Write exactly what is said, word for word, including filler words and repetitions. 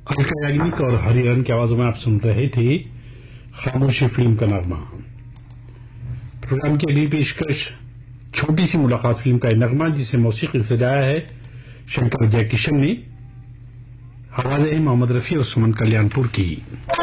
अलका याग्निक और हरिहरन की आवाजों में आप सुन रहे थे खामोशी फिल्म का नगमा। प्रोग्राम की अगली पेशकश छोटी सी मुलाकात फिल्म का नगमा, जिसे मौसीकी से गाया है शंकर जयकिशन ने। आवाज है मोहम्मद रफी और सुमन कल्याणपुर की।